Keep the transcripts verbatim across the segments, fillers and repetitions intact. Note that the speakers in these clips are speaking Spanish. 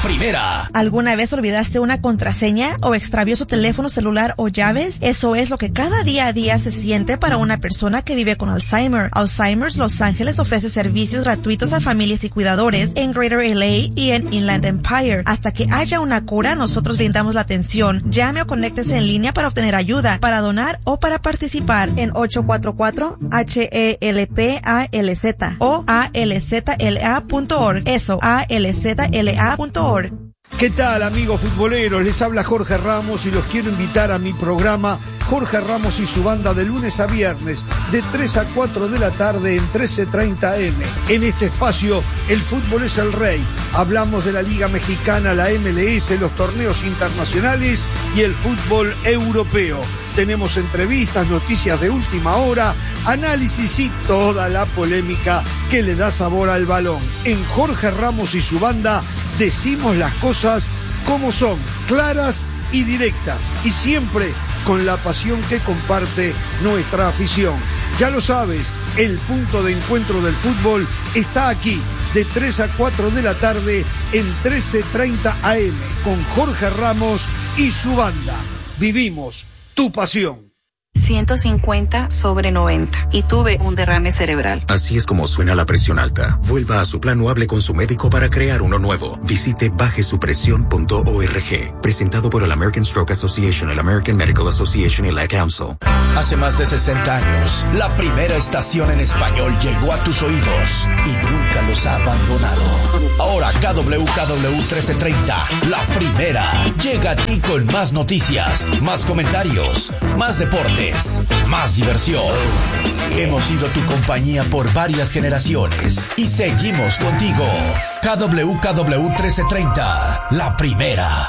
primera. ¿Alguna vez olvidaste una contraseña o extravió su teléfono celular o llaves? Eso es lo que cada día a día se siente para una persona que vive con Alzheimer. Alzheimer's Los Ángeles ofrece servicios gratuitos a familias y cuidadores en Greater L A y en Inland Empire. Hasta que haya una cura, nosotros brindamos la atención. Llame o conéctese en línea para obtener ayuda, para donar o para participar en ocho cuatro cuatro H E L P A L Z o A L Z L A punto org. Eso, A L Z L A punto org. ¿Qué tal, amigos futboleros? Les habla Jorge Ramos y los quiero invitar a mi programa Jorge Ramos y su banda de lunes a viernes de tres a cuatro de la tarde en trece treinta eme. En este espacio, el fútbol es el rey. Hablamos de la Liga Mexicana, la M L S, los torneos internacionales y el fútbol europeo. Tenemos entrevistas, noticias de última hora, análisis y toda la polémica que le da sabor al balón. En Jorge Ramos y su banda decimos las cosas como son, claras y directas, y siempre con la pasión que comparte nuestra afición. Ya lo sabes, el punto de encuentro del fútbol está aquí, de tres a cuatro de la tarde en trece treinta A M, con Jorge Ramos y su banda. Vivimos tu pasión. ciento cincuenta sobre noventa y tuve un derrame cerebral. Así es como suena la presión alta. Vuelva a su plan o hable con su médico para crear uno nuevo. Visite baje su presión punto org. Presentado por el American Stroke Association, el American Medical Association y la Council. Hace más de sesenta años, la primera estación en español llegó a tus oídos y nunca los ha abandonado. Ahora K W K W trece treinta, la primera, llega a ti con más noticias, más comentarios, más deporte, más diversión. Hemos sido tu compañía por varias generaciones y seguimos contigo. K W K W trece treinta, la primera.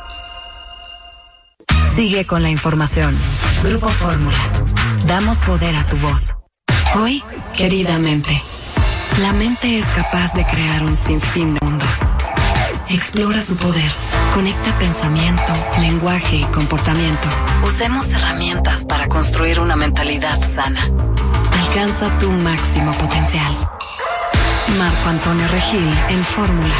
Sigue con la información. Grupo Fórmula. Damos poder a tu voz. Hoy, querida mente. La mente es capaz de crear un sinfín de mundos. Explora su poder. Conecta pensamiento, lenguaje y comportamiento. Usemos herramientas para construir una mentalidad sana. Alcanza tu máximo potencial. Marco Antonio Regil en Fórmula.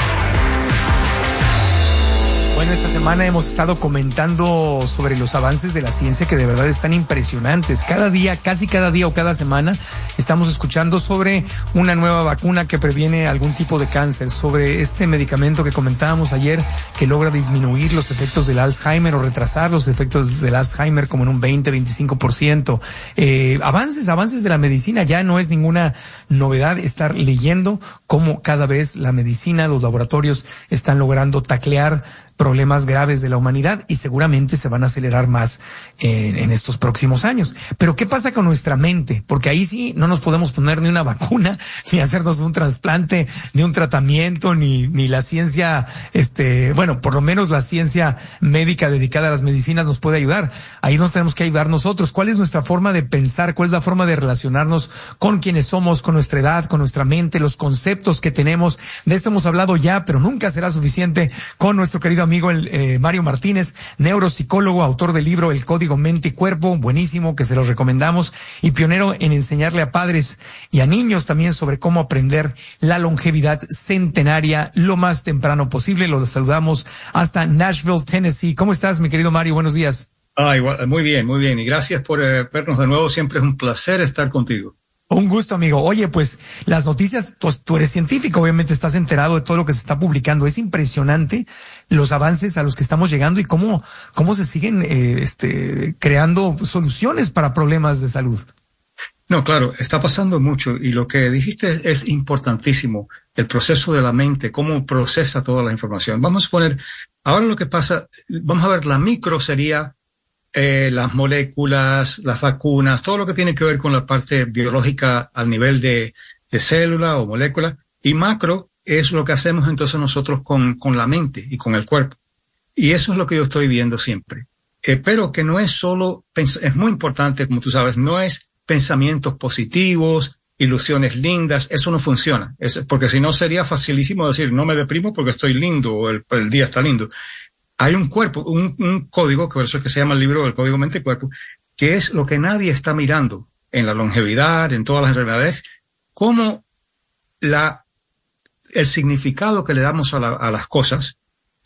Bueno, esta semana hemos estado comentando sobre los avances de la ciencia que de verdad están impresionantes. Cada día, casi cada día o cada semana, estamos escuchando sobre una nueva vacuna que previene algún tipo de cáncer, sobre este medicamento que comentábamos ayer que logra disminuir los efectos del Alzheimer o retrasar los efectos del Alzheimer como en un veinte, veinticinco por ciento. Eh, avances, avances de la medicina. Ya no es ninguna novedad estar leyendo cómo cada vez la medicina, los laboratorios están logrando taclear problemas graves de la humanidad y seguramente se van a acelerar más en, en estos próximos años. Pero ¿qué pasa con nuestra mente? Porque ahí sí no nos podemos poner ni una vacuna, ni hacernos un trasplante, ni un tratamiento, ni, ni la ciencia, este, bueno, por lo menos la ciencia médica dedicada a las medicinas nos puede ayudar. Ahí nos tenemos que ayudar nosotros. ¿Cuál es nuestra forma de pensar? ¿Cuál es la forma de relacionarnos con quienes somos, con nuestra edad, con nuestra mente, los conceptos que tenemos? De esto hemos hablado ya, pero nunca será suficiente con nuestro querido amigo el eh, Mario Martínez, neuropsicólogo, autor del libro El Código Mente y Cuerpo, buenísimo, que se los recomendamos, y pionero en enseñarle a padres y a niños también sobre cómo aprender la longevidad centenaria lo más temprano posible. Los saludamos hasta Nashville, Tennessee. ¿Cómo estás, mi querido Mario? Buenos días. Ah, igual, muy bien, muy bien. Y gracias por eh, vernos de nuevo. Siempre es un placer estar contigo. Un gusto, amigo. Oye, pues las noticias, pues tú eres científico, obviamente estás enterado de todo lo que se está publicando. Es impresionante los avances a los que estamos llegando y cómo, cómo se siguen eh, este, creando soluciones para problemas de salud. No, claro, está pasando mucho y lo que dijiste es importantísimo. El proceso de la mente, cómo procesa toda la información. Vamos a poner, ahora lo que pasa, vamos a ver, la micro sería Eh, las moléculas, las vacunas, todo lo que tiene que ver con la parte biológica al nivel de, de célula o molécula. Y macro es lo que hacemos entonces nosotros con, con la mente y con el cuerpo. Y eso es lo que yo estoy viendo siempre. Eh, pero que no es solo, es muy importante, como tú sabes, no es pensamientos positivos, ilusiones lindas, eso no funciona. Es, porque si no sería facilísimo decir, no me deprimo porque estoy lindo o el, el día está lindo. Hay un cuerpo, un, un código, que por eso es que se llama el libro del Código Mente y Cuerpo, que es lo que nadie está mirando en la longevidad, en todas las enfermedades, cómo la, el significado que le damos a, la, a las cosas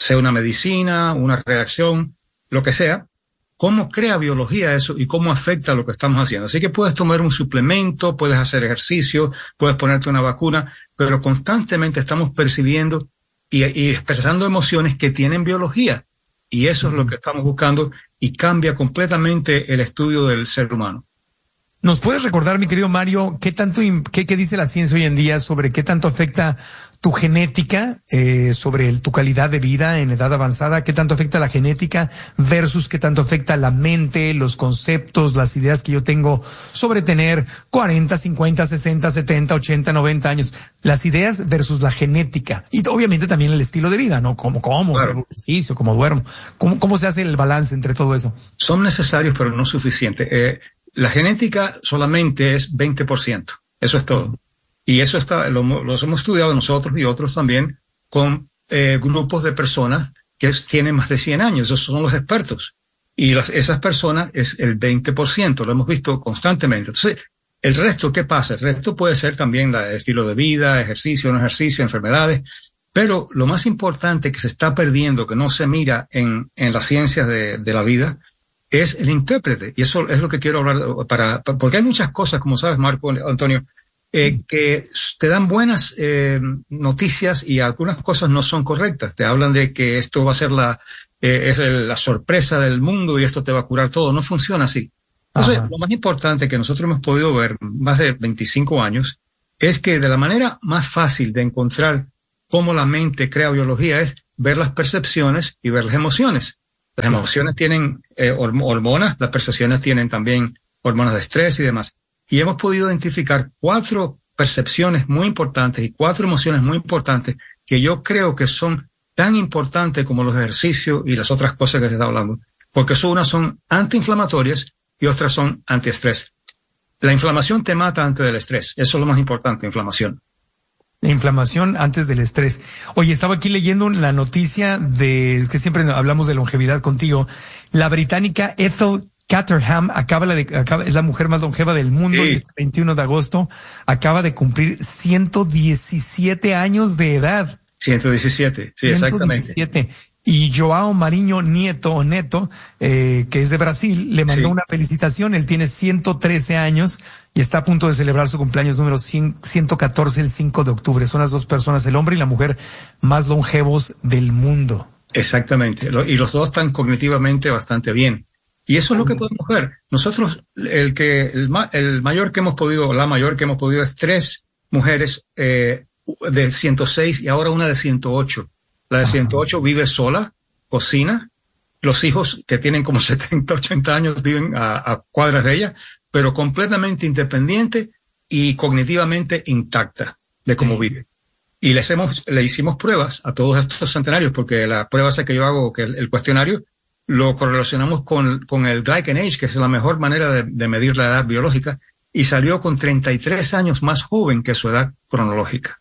sea una medicina, una reacción, lo que sea, cómo crea biología eso y cómo afecta lo que estamos haciendo. Así que puedes tomar un suplemento, puedes hacer ejercicio, puedes ponerte una vacuna, pero constantemente estamos percibiendo y, y expresando emociones que tienen biología. Y eso es lo que estamos buscando y cambia completamente el estudio del ser humano. ¿Nos puedes recordar, mi querido Mario, qué tanto, qué, qué dice la ciencia hoy en día sobre qué tanto afecta tu genética, eh, sobre el, tu calidad de vida en edad avanzada? ¿Qué tanto afecta la genética versus qué tanto afecta la mente, los conceptos, las ideas que yo tengo sobre tener cuarenta, cincuenta, sesenta, setenta, ochenta, noventa años? Las ideas versus la genética. Y obviamente también el estilo de vida, ¿no? ¿Cómo como, claro. hago ejercicio, cómo duermo? ¿Cómo, cómo se hace el balance entre todo eso? Son necesarios, pero no suficientes. Eh, La genética solamente es veinte por ciento. Eso es todo. Y eso está, lo, los hemos estudiado nosotros y otros también con eh, grupos de personas que es, tienen más de cien años. Esos son los expertos. Y las, esas personas es el veinte por ciento. Lo hemos visto constantemente. Entonces, el resto, ¿qué pasa? El resto puede ser también la, el estilo de vida, ejercicio, no ejercicio, enfermedades. Pero lo más importante que se está perdiendo, que no se mira en, en las ciencias de, de la vida, es el intérprete. Y eso es lo que quiero hablar para, para porque hay muchas cosas, como sabes, Marco, Antonio, eh, que te dan buenas eh, noticias y algunas cosas no son correctas. Te hablan de que esto va a ser la, eh, es el, la sorpresa del mundo y esto te va a curar todo. No funciona así. Entonces, Ajá. lo más importante que nosotros hemos podido ver más de veinticinco años es que de la manera más fácil de encontrar cómo la mente crea biología es ver las percepciones y ver las emociones. Las emociones tienen eh, hormonas, las percepciones tienen también hormonas de estrés y demás. Y hemos podido identificar cuatro percepciones muy importantes y cuatro emociones muy importantes que yo creo que son tan importantes como los ejercicios y las otras cosas que se está hablando. Porque son, unas son antiinflamatorias y otras son antiestrés. La inflamación te mata antes del estrés. Eso es lo más importante, inflamación. La inflamación antes del estrés. Oye, estaba aquí leyendo la noticia de, es que siempre hablamos de longevidad contigo. La británica Ethel Caterham acaba de, acaba, es la mujer más longeva del mundo. Sí. Y este veintiuno de agosto acaba de cumplir ciento diecisiete años de edad. ciento diecisiete, sí, exactamente. ciento diecisiete. Y Joao Marinho Nieto, Neto, eh, que es de Brasil, le mandó sí. una felicitación. Él tiene ciento trece años y está a punto de celebrar su cumpleaños número ciento catorce el cinco de octubre. Son las dos personas, el hombre y la mujer, más longevos del mundo. Exactamente. Y los dos están cognitivamente bastante bien. Y eso es lo que podemos ver. Nosotros, el que, el, el mayor que hemos podido, la mayor que hemos podido es tres mujeres, eh, de ciento seis y ahora una de ciento ocho. La de ciento ocho Ajá. vive sola, cocina. Los hijos que tienen como setenta, ochenta años viven a, a cuadras de ella, pero completamente independiente y cognitivamente intacta de cómo sí. vive. Y les hemos, le hicimos pruebas a todos estos centenarios, porque la prueba esa que yo hago, que el, el cuestionario, lo correlacionamos con, con el Glycan Age, que es la mejor manera de, de medir la edad biológica, y salió con treinta y tres años más joven que su edad cronológica.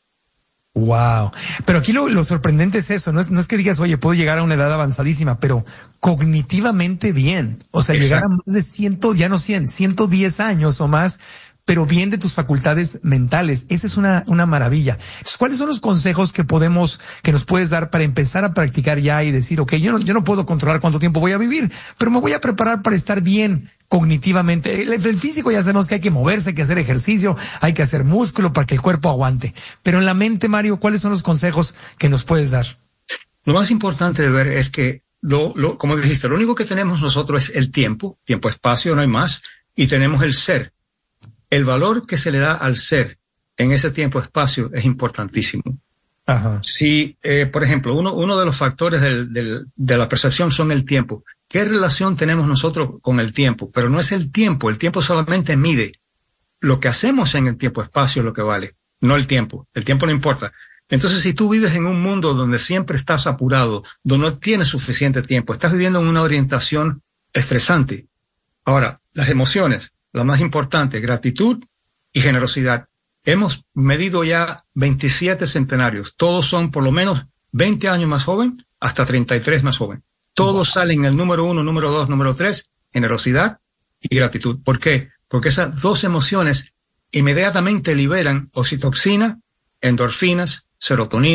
Wow. Pero aquí lo, lo sorprendente es eso, no es, no es que digas, oye, puedo llegar a una edad avanzadísima, pero cognitivamente bien. O sea, Exacto. llegar a más de ciento, ya no cien, ciento diez años o más, pero bien de tus facultades mentales. Esa es una, una maravilla. Entonces, ¿cuáles son los consejos que podemos, que nos puedes dar para empezar a practicar ya y decir, ok, yo no, yo no puedo controlar cuánto tiempo voy a vivir, pero me voy a preparar para estar bien cognitivamente? El, el físico ya sabemos que hay que moverse, hay que hacer ejercicio, hay que hacer músculo para que el cuerpo aguante. Pero en la mente, Mario, ¿cuáles son los consejos que nos puedes dar? Lo más importante de ver es que, lo, lo, como dijiste, lo único que tenemos nosotros es el tiempo, tiempo-espacio, no hay más, y tenemos el ser. El valor que se le da al ser en ese tiempo-espacio es importantísimo. Ajá. Si, eh, por ejemplo, uno, uno de los factores del, del, de la percepción son el tiempo. ¿Qué relación tenemos nosotros con el tiempo? Pero no es el tiempo. El tiempo solamente mide. Lo que hacemos en el tiempo-espacio es lo que vale, no el tiempo. El tiempo no importa. Entonces, si tú vives en un mundo donde siempre estás apurado, donde no tienes suficiente tiempo, estás viviendo en una orientación estresante. Ahora, las emociones, la más importante, gratitud y generosidad. Hemos medido ya veintisiete centenarios. Todos son por lo menos veinte años más joven hasta treinta y tres más joven. Todos wow. salen el número uno, número dos, número tres, generosidad y gratitud. ¿Por qué? Porque esas dos emociones inmediatamente liberan oxitocina, endorfinas, serotonina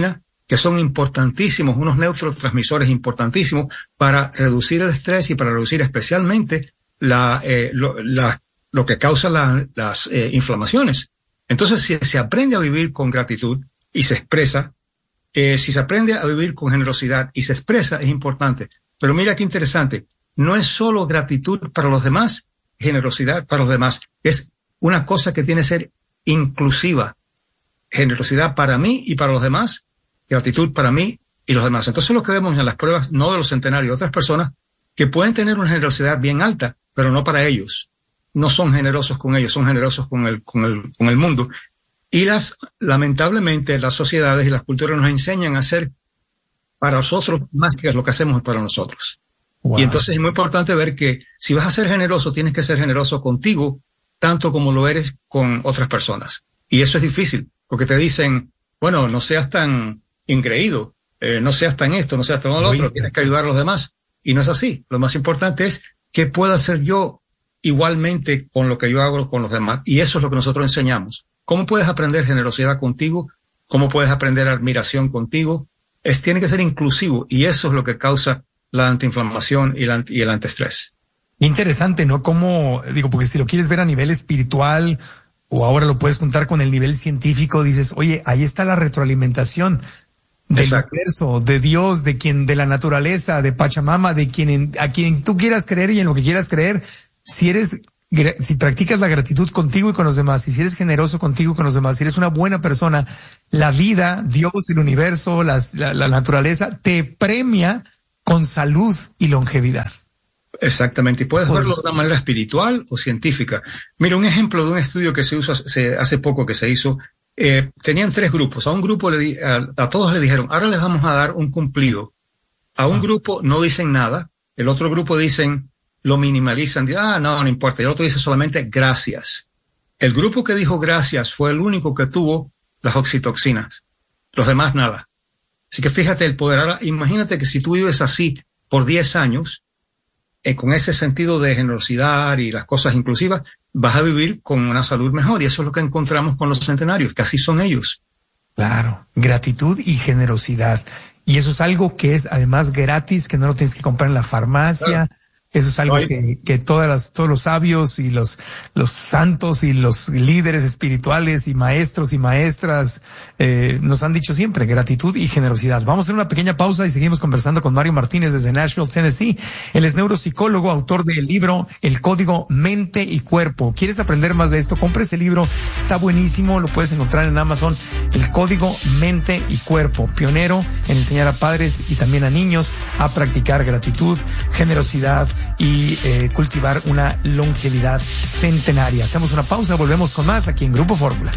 que son importantísimos, unos neurotransmisores importantísimos para reducir el estrés y para reducir especialmente la, eh, lo, la, lo que causa la, las eh, inflamaciones. Entonces, si se aprende a vivir con gratitud y se expresa, eh, si se aprende a vivir con generosidad y se expresa, es importante. Pero mira qué interesante, no es solo gratitud para los demás, generosidad para los demás, es una cosa que tiene que ser inclusiva. Generosidad para mí y para los demás, gratitud para mí y los demás. Entonces lo que vemos en las pruebas, no de los centenarios, de otras personas que pueden tener una generosidad bien alta, pero no para ellos. No son generosos con ellos, son generosos con el, con el, con el mundo. Y las, lamentablemente, las sociedades y las culturas nos enseñan a hacer para nosotros más que lo que hacemos para nosotros. Wow. Y entonces es muy importante ver que si vas a ser generoso, tienes que ser generoso contigo, tanto como lo eres con otras personas. Y eso es difícil, porque te dicen, bueno, no seas tan ingreído, eh, no seas tan esto, no seas tan lo otro, tienes que ayudar a los demás. Y no es así. Lo más importante es qué puedo hacer yo igualmente con lo que yo hago con los demás. Y eso es lo que nosotros enseñamos. ¿Cómo puedes aprender generosidad contigo? ¿Cómo puedes aprender admiración contigo? Es, tiene que ser inclusivo y eso es lo que causa la antiinflamación y, la, y el antiestrés. Interesante, ¿no? Cómo, digo, porque si lo quieres ver a nivel espiritual o ahora lo puedes juntar con el nivel científico, dices, oye, ahí está la retroalimentación del Exacto. universo, de Dios, de quien, de la naturaleza, de Pachamama, de quien, a quien tú quieras creer y en lo que quieras creer. Si eres, si practicas la gratitud contigo y con los demás, y si eres generoso contigo y con los demás, si eres una buena persona, la vida, Dios, el universo, las, la, la naturaleza te premia con salud y longevidad. Exactamente, y puedes verlo de una manera espiritual o científica. Mira, un ejemplo de un estudio que se hizo hace, hace poco que se hizo, eh, tenían tres grupos. A un grupo, le di, a, a todos le dijeron, ahora les vamos a dar un cumplido. A un ah. grupo no dicen nada, el otro grupo dicen, lo minimalizan, dicen, ah, no, no importa. Y el otro dice solamente gracias. El grupo que dijo gracias fue el único que tuvo las oxitoxinas. Los demás nada. Así que fíjate el poder. Ahora, imagínate que si tú vives así por diez años, eh, con ese sentido de generosidad y las cosas inclusivas, vas a vivir con una salud mejor. Y eso es lo que encontramos con los centenarios, que así son ellos. Claro, gratitud y generosidad. Y eso es algo que es además gratis, que no lo tienes que comprar en la farmacia. Claro. Eso es algo que, que todas las, todos los sabios y los, los santos y los líderes espirituales y maestros y maestras eh, nos han dicho siempre, gratitud y generosidad. Vamos a hacer una pequeña pausa y seguimos conversando con Mario Martínez desde Nashville, Tennessee. Él es neuropsicólogo, autor del libro El Código Mente y Cuerpo. ¿Quieres aprender más de esto? Compra ese libro, está buenísimo, lo puedes encontrar en Amazon. El Código Mente y Cuerpo, pionero en enseñar a padres y también a niños a practicar gratitud, generosidad y eh, cultivar una longevidad centenaria. Hacemos una pausa, volvemos con más aquí en Grupo Fórmula.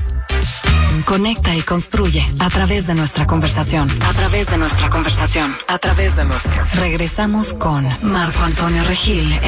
Conecta y construye a través de nuestra conversación, a través de nuestra conversación, a través de nuestra. Regresamos con Marco Antonio Regil.